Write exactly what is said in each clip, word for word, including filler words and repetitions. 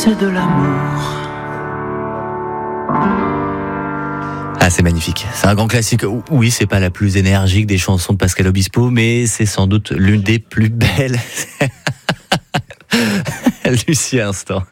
C'est de l'amour. Ah, c'est magnifique. C'est un grand classique. Oui, c'est pas la plus énergique des chansons de Pascal Obispo, mais c'est sans doute l'une des plus belles. Lucie Instant.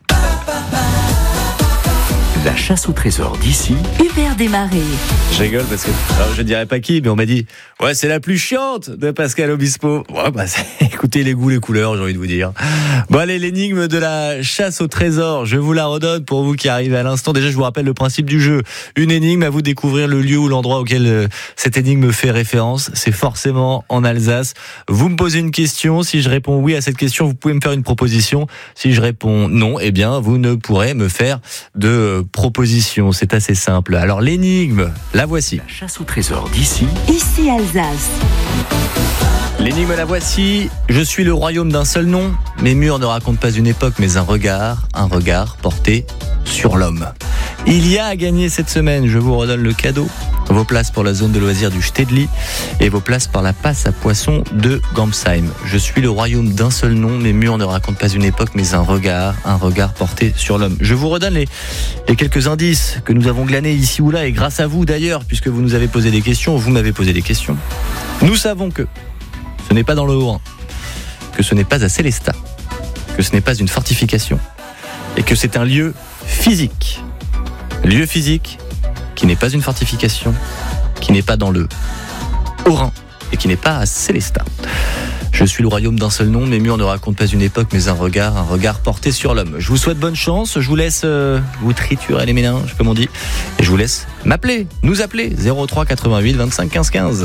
La chasse au trésor d'ici. Hubert Desmarais. Je rigole parce que, alors je ne dirais pas qui, mais on m'a dit, ouais, c'est la plus chiante de Pascal Obispo. Ouais, bah, écoutez les goûts, les couleurs, j'ai envie de vous dire. Bon, allez, l'énigme de la chasse au trésor, je vous la redonne pour vous qui arrivez à l'instant. Déjà, je vous rappelle le principe du jeu. Une énigme, à vous de découvrir le lieu ou l'endroit auquel euh, cette énigme fait référence. C'est forcément en Alsace. Vous me posez une question. Si je réponds oui à cette question, vous pouvez me faire une proposition. Si je réponds non, eh bien, vous ne pourrez me faire de euh, proposition, c'est assez simple. Alors l'énigme, la voici. La chasse au trésor d'ici. Ici Alsace. L'énigme, la voici. Je suis le royaume d'un seul nom. Mes murs ne racontent pas une époque, mais un regard, un regard porté sur l'homme. Il y a à gagner cette semaine, je vous redonne le cadeau. Vos places pour la zone de loisirs du Städli et vos places pour la passe à poissons de Gampsheim. Je suis le royaume d'un seul nom, mes murs ne racontent pas une époque, mais un regard, un regard porté sur l'homme. Je vous redonne les, les quelques indices que nous avons glanés ici ou là, et grâce à vous d'ailleurs, puisque vous nous avez posé des questions, vous m'avez posé des questions. Nous savons que ce n'est pas dans le Haut-Rhin, que ce n'est pas à Sélestat, que ce n'est pas une fortification, et que c'est un lieu physique. Lieu physique qui n'est pas une fortification, qui n'est pas dans le Haut-Rhin et qui n'est pas à Sélestat. Je suis le royaume d'un seul nom, mes murs ne racontent pas une époque, mais un regard, un regard porté sur l'homme. Je vous souhaite bonne chance, je vous laisse euh, vous triturer les méninges, comme on dit, et je vous laisse m'appeler, nous appeler, zéro trois quatre-vingt-huit vingt-cinq quinze quinze.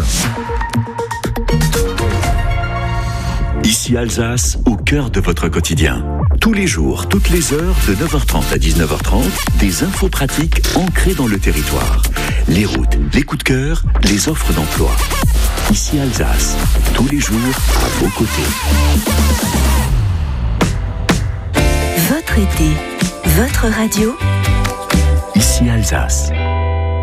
Ici Alsace, au cœur de votre quotidien. Tous les jours, toutes les heures, de neuf heures trente à dix-neuf heures trente, des infos pratiques ancrées dans le territoire. Les routes, les coups de cœur, les offres d'emploi. Ici Alsace, tous les jours, à vos côtés. Votre été, votre radio. Ici Alsace.